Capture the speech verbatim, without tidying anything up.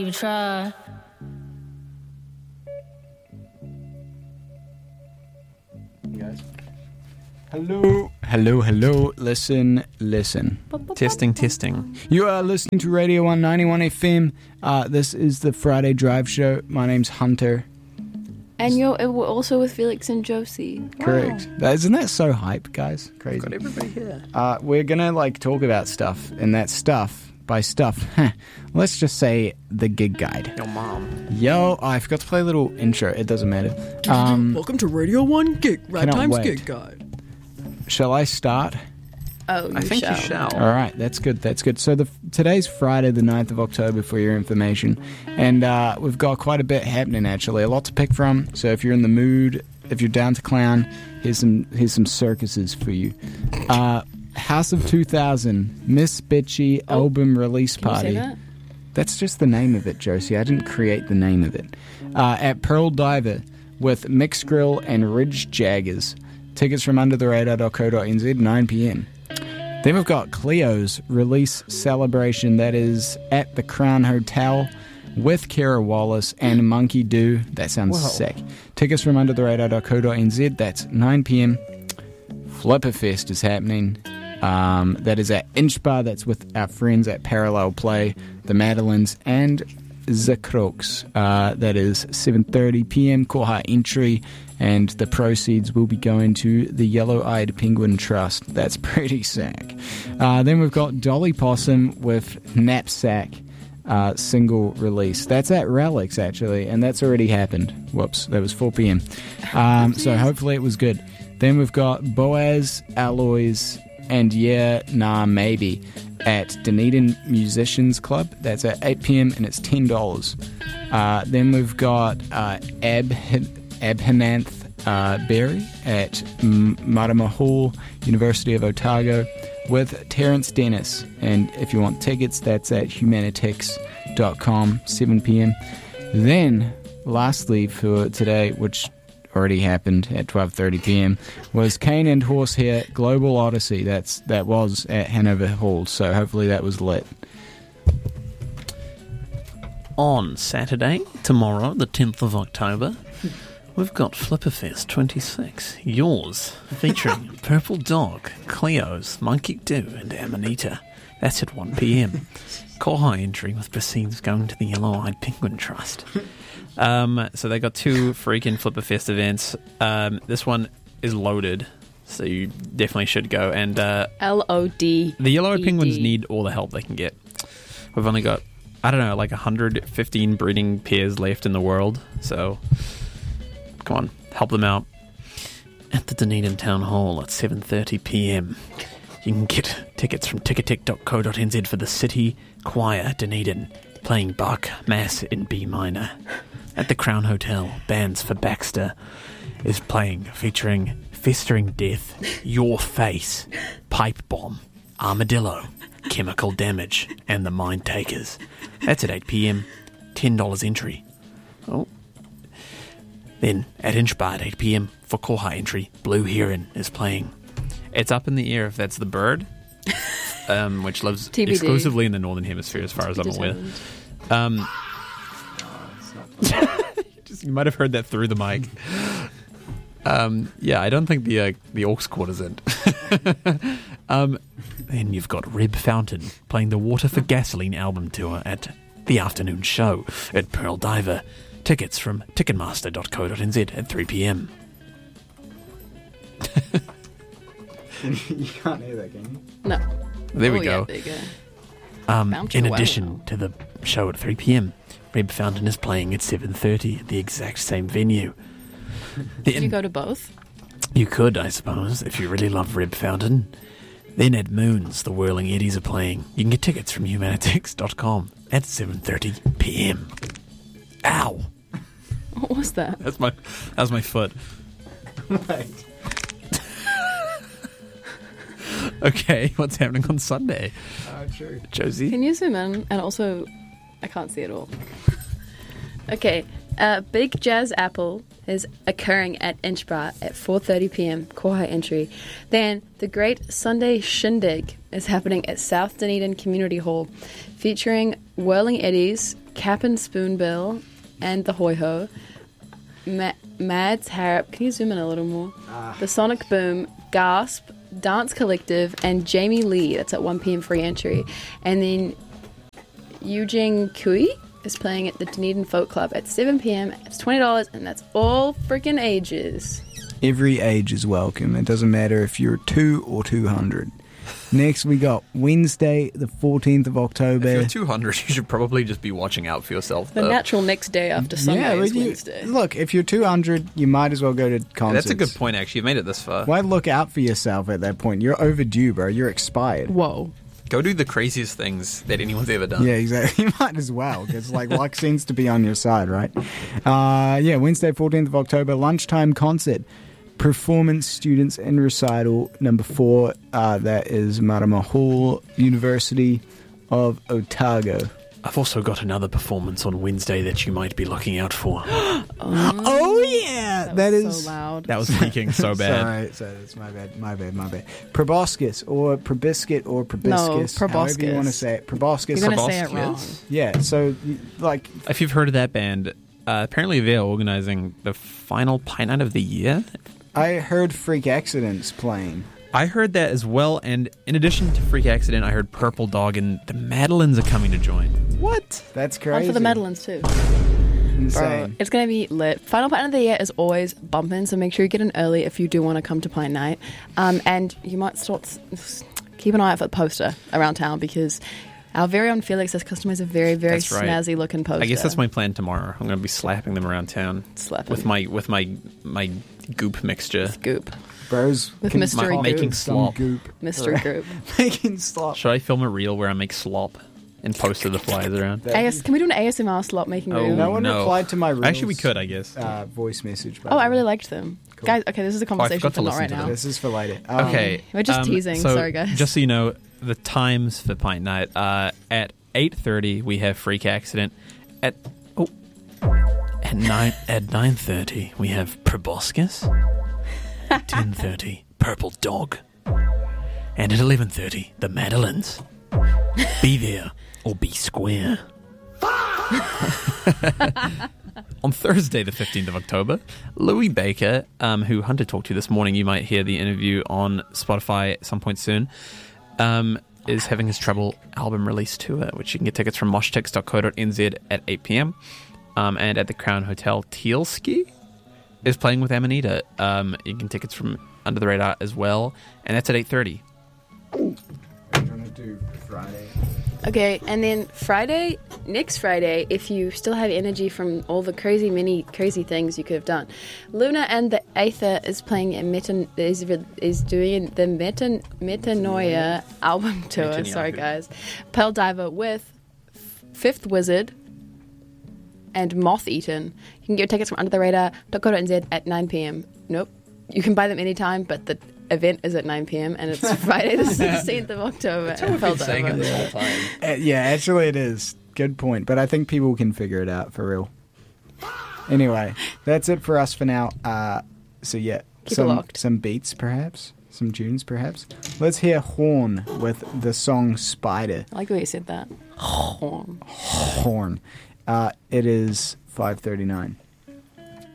Even try. Guys. Hello, hello, hello. Listen, listen. Testing, testing. You are listening to Radio one ninety-one F M. Uh, this is the Friday Drive Show. My name's Hunter. And you're we're also with Felix and Josie. Correct. Wow. That, isn't that so hype, guys? Crazy. Got everybody here. Uh, we're gonna like talk about stuff, and that stuff, by stuff, let's just say the gig guide. Your mom. Yo, oh, I forgot to play a little intro. It doesn't matter. Um, Welcome to Radio One Gig Ragtime's wait. Gig Guide. shall I start? Oh, you I think shall. you shall. All right, that's good. That's good. So the today's Friday, the ninth of October, for your information, and uh, we've got quite a bit happening. Actually, a lot to pick from. So if you're in the mood, if you're down to clown, here's some here's some circuses for you. Uh, House of two thousand, Miss Bitchy Oh, album release Can you party. say that? That's just the name of it, Josie. I didn't create the name of it. Uh, at Pearl Diver with Mix Grill and Ridge Jaggers. Tickets from under the radar dot co dot n z, nine p.m. Then we've got Cleo's release celebration that is at the Crown Hotel with Kara Wallace and Monkey Do. That sounds Whoa. sick. Tickets from under the radar dot co dot n z. That's nine p.m. Flipperfest is happening. Um, that is at Inch Bar. That's with our friends at Parallel Play, the Madeleines, and The Croaks. Uh, that is seven thirty p.m. Koha entry, and the proceeds will be going to the Yellow-Eyed Penguin Trust. That's pretty sick. Uh, then we've got Dolly Possum with Knapsack uh, single release. That's at Relics, actually, and that's already happened. Whoops, that was four p.m. Um, so hopefully it was good. Then we've got Boaz, Alloys, and Yeah, Nah, Maybe at Dunedin Musicians Club. That's at eight p.m. and it's ten dollars. Uh, then we've got uh, Ab Abhinanth uh, Berry at M- Marama Hall, University of Otago, with Terence Dennis. And if you want tickets, that's at humanitix dot com, seven p.m. Then, lastly for today, which already happened at twelve thirty p.m. was Cane and Horsehair Global Odyssey. That's that was at Hanover Hall, so hopefully that was lit. On Saturday, tomorrow, the tenth of October, we've got Flipperfest twenty-six. Yours, featuring Purple Dog, Cleo's, Monkey Do, and Amanita. That's at one p.m. Koha entry with proceeds going to the Yellow-Eyed Penguin Trust. Um, so they got two freaking Flipperfest events. Um, this one is loaded, so you definitely should go. And uh, L O D. the Yellow-Eyed Penguins need all the help they can get. We've only got, I don't know, like one hundred fifteen breeding pairs left in the world. So, come on, help them out. At the Dunedin Town Hall at seven thirty p.m. You can get tickets from ticketek dot co dot n z for the City Choir Dunedin, playing Bach Mass in B minor. At the Crown Hotel, Bands for Baxter is playing, featuring Festering Death, Your Face, Pipe Bomb, Armadillo, Chemical Damage, and The Mind Takers. That's at eight p.m, ten dollars entry. Oh. Then, at Inchbar at eight p.m, for Koha entry, Blue Heron is playing. It's up in the air if that's the bird, um, which lives T B D. exclusively in the Northern Hemisphere as far as I'm aware. Um, just, you might have heard that through the mic. Um, yeah, I don't think the uh, the aux cord is in. um, then you've got Reb Fountain playing the Water for Gasoline album tour at the afternoon show at Pearl Diver. Tickets from ticketmaster dot co dot n z at three p.m. You can't hear that, can you? No. There oh, we go. Yeah, there you go. Um, Bouncing in away addition now. to the show at three p.m, Reb Fountain is playing at seven thirty at the exact same venue. Did Then, you go to both? you could, I suppose, if you really love Reb Fountain. Then at Moons, the Whirling Eddies are playing. You can get tickets from humanitix dot com at seven thirty p.m. Ow! What was that? That's my that's my foot. Right. Okay, what's happening on Sunday? Oh, true. Josie? Can you zoom in? And also, I can't see it all. Okay, uh, Big Jazz Apple is occurring at Inch Bar at four thirty p.m. Core entry. Then the Great Sunday Shindig is happening at South Dunedin Community Hall, featuring Whirling Eddies, Cap and Spoonbill, and the Hoi Ho. Ma- Mads Harrop, can you zoom in a little more? Uh. The Sonic Boom, Gasp, Dance Collective, and Jamie Lee. That's at one p.m. free entry. And then Eugene Kui is playing at the Dunedin Folk Club at seven p.m. It's twenty dollars, and that's all freaking ages. Every age is welcome. It doesn't matter if you're two or two hundred. Next, we got Wednesday, the fourteenth of October. If you're two hundred, you should probably just be watching out for yourself. The though. natural next day after Sunday yeah, is you, Wednesday. Look, if you're two hundred, you might as well go to concerts. That's a good point, actually. You've made it this far. Why look out for yourself at that point? You're overdue, bro. You're expired. Whoa. Go do the craziest things that anyone's ever done. Yeah, exactly. You might as well, because like luck seems to be on your side, right? Uh, yeah, Wednesday, fourteenth of October, lunchtime concert. Performance Students in Recital number four. Uh, that is Marama Hall, University of Otago. I've also got another performance on Wednesday that you might be looking out for. oh, oh yeah, that, that was is so loud. That was leaking so bad. Sorry, sorry, that's my bad, my bad, my bad. Proboscis or probiscus or probiscus, no, however you want to say it. Proboscis. You're gonna say it wrong. Yeah, so like, if you've heard of that band, uh, apparently they're organizing the final Pint Night of the year. I heard Freak Accidents playing. I heard that as well, and in addition to Freak Accident, I heard Purple Dog and the Madeleines are coming to join. What? That's crazy. One for the Madeleines too. Insane. Bro, it's going to be lit. Final Pint of the Year is always bumping, so make sure you get in early if you do want to come to Pint Night. Um, and you might start, keep an eye out for the poster around town, because our very own Felix has customized a very, very That's right. snazzy looking poster. I guess that's my plan tomorrow. I'm going to be slapping them around town. Slap with him. my with my my goop mixture. Goop. Bros With can mystery pop goop. Making some slop. Goop. Mystery Goop. Making slop. Should I film a reel where I make slop and poster the flyers around? That'd A S, can we do an A S M R slot making Oh, reel? No one no. replied to my reels, Actually, we could, I guess. uh, voice message. by Oh, the I way. really liked them. Cool. Guys, okay, this is a conversation forgot to for not listen right to now. them. This is for later. Um, Okay. we're just um, teasing. So Sorry, guys. Just so you know, the times for Pint Night, uh, at eight thirty we have Freak Accident. At oh, at nine at nine thirty we have Proboscis. ten thirty Purple Dog. And at eleven thirty the Madeleines. Be there or be square. On Thursday, the fifteenth of October, Louis Baker, um, who Hunter talked to this morning, you might hear the interview on Spotify at some point soon, um, is having his Trouble album release tour, which you can get tickets from moshtix dot co dot n z at eight p.m. Um, and at the Crown Hotel, Tealski is playing with Amanita. Um, you can get tickets from Under the Radar as well, and that's at eight thirty. I'm trying to do Friday. Okay, and then Friday, next Friday, if you still have energy from all the crazy, many crazy things you could have done, Luna and the Aether is playing a meta, is, is doing the meta, Metanoia album tour. Netanyahu. Sorry, guys. Pearl Diver with Fifth Wizard and Moth Eaten. You can get your tickets from under the radar dot co dot n z at nine p.m. Nope. You can buy them anytime, but the event is at nine p.m. and it's Friday the sixteenth of October. That's how we've been saying it this whole time. Uh, yeah, actually it is. Good point. But I think people can figure it out for real. Anyway, that's it for us for now. Uh, so yeah, Keep it some locked. some beats perhaps, some tunes perhaps. Let's hear Horn with the song Spider. I like the way you said that. Horn. Horn. Uh, it is five thirty-nine.